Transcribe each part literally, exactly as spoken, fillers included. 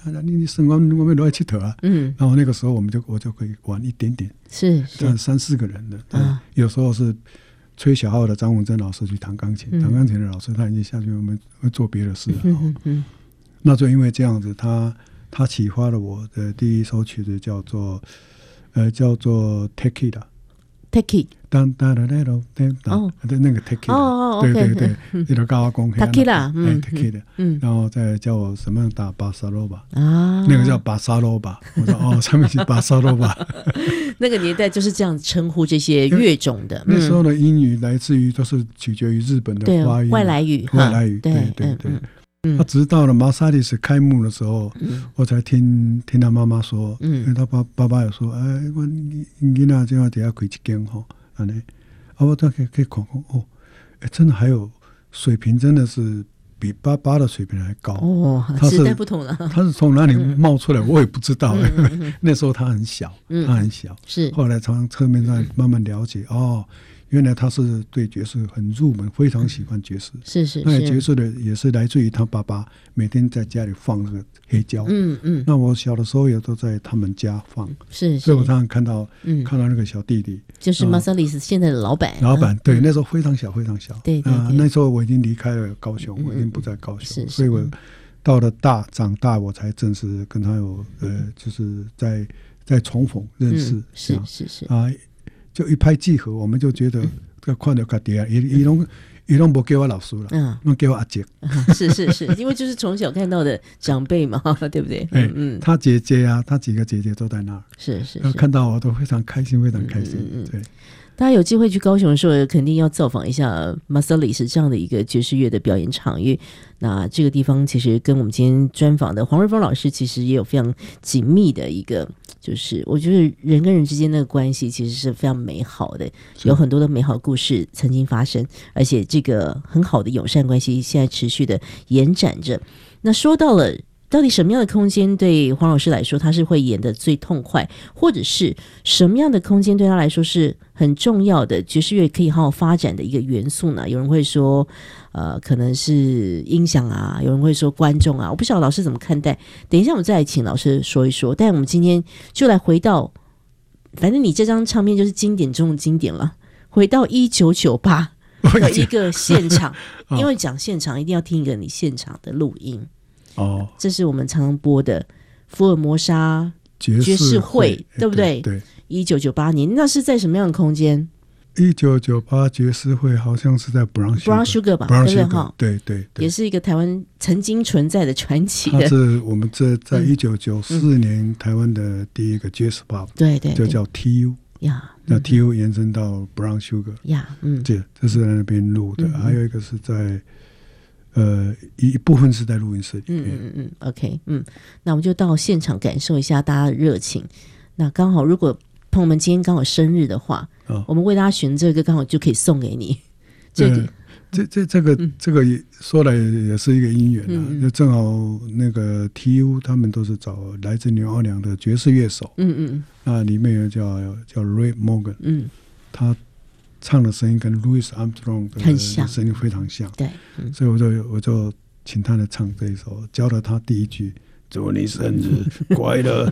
你你生完我们都要去头啊。嗯，然后那个时候我们就我就可以玩一点点， 是是三四个人的，啊，有时候是吹小号的张文珍老师去弹钢琴，弹钢琴的老师他已经下去，我们会做别的事了。嗯嗯嗯，那就因为这样子，他他启发了我的第一首曲子叫做呃叫做 Take It。Take It， 当当当当当当，对，那个 Take It， 哦，对对对，你都跟我讲 Take It 啦， 嗯 ，Take It， 嗯，然后再叫我什么打巴萨罗巴啊，那个叫巴萨罗巴，我说哦，上面是巴萨罗巴。 那个年代就是这样称呼这些乐种的。 那时候的英语来自于都是取决于日本的发音， 外来语， 外来语，对对对。他直到了马萨里斯开幕的时候，嗯、我才听听他妈妈说，嗯、因为他爸爸爸有说，哎，我囡仔这样底下开一间吼，安尼，啊，我都可以可以看看哦，哎，真的还有水平，真的是比爸爸的水平还高哦，时代不同了。 他是从哪里冒出来，我也不知道。嗯、那时候他很小，嗯、他很小， 是后来从侧面上慢慢了解，哦。原来他是对爵士很入门，非常喜欢爵士。 是是是， 那爵士的也是来自于他爸爸每天在家里放那个黑胶。嗯嗯。那我小的时候也都在他们家放。 是是。 所以我常常看到，嗯，看到那个小弟弟， 就是马萨里斯现在的老板。 老板对，那时候非常小，非常小。 对对。 啊，那时候我已经离开了高雄，我已经不在高雄，所以我到了大长大，我才正式跟他有呃，就是在在重逢认识。 是是是。 啊。就一拍即合，我们就觉得这看到家己啊，伊伊拢伊拢不给我老师了，嗯，拢给我阿姐。 是是是，因为就是从小看到的长辈嘛，对不对？ 哎、欸，嗯，他姐姐啊，他几个姐姐都在那儿， 是是， 看到我都非常开心，非常开心。嗯嗯对， 大家有机会去高雄的时候，肯定要造访一下马萨里斯这样的一个爵士乐的表演场，因为那这个地方其实跟我们今天专访的黄瑞丰老师其实也有非常紧密的一个。就是我觉得人跟人之间的关系其实是非常美好的，有很多的美好故事曾经发生，而且这个很好的友善关系现在持续的延展着。那说到了到底什么样的空间对黄老师来说他是会演得最痛快，或者是什么样的空间对他来说是很重要的爵士乐可以好好发展的一个元素呢？有人会说呃，可能是音响啊，有人会说观众啊，我不晓得老师怎么看待。等一下我们再来请老师说一说。但我们今天就来回到，反正你这张唱片就是经典中的经典了。回到一九九八的一个现场，因为讲现场一定要听一个你现场的录音哦。这是我们常常播的福尔摩沙爵士会，对不对？ 对。 一九九八年，那是在什么样的空间？ 一九九八爵士会好像是在 Brown Sugar, Sugar 吧， Brown 对不对？ Sugar, 对对对， 也是一个台湾曾经存在的传奇的。 它是我们这在一九九四年、嗯、台湾的第一个 Jazz Pub， 对对， 就叫 T U 呀， 那 T U 延伸到 Brown Sugar 呀，嗯， 这这是在那边录的，嗯、还有一个是在呃一部分是在录音室里面。 嗯嗯嗯 ，OK， 嗯，那我们就到现场感受一下大家的热情。那刚好如果朋友们今天刚好生日的话，哦、我们为大家选这个刚好就可以送给你。这个， 这这这个、嗯、这个说来也是一个因缘啊，嗯嗯就正好那个 T U 他们都是找来自纽奥良的爵士乐手，嗯嗯，那里面有叫叫 Ray Morgan， 嗯，他唱的声音跟 Louis Armstrong 的声音非常像， 对、嗯， 所以我就我就请他来唱这一首，教了他第一句。祝你生日快乐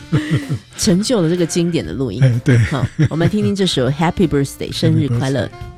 成就了这个经典的录音。 哎，对， 好，我们听听这首 Happy Birthday 生日快乐。